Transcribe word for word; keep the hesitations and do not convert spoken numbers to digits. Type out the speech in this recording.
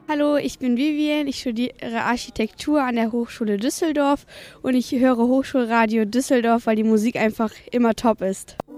Hallo, ich bin Vivian, ich studiere Architektur an der Hochschule Düsseldorf und ich höre Hochschulradio Düsseldorf, weil die Musik einfach immer top ist.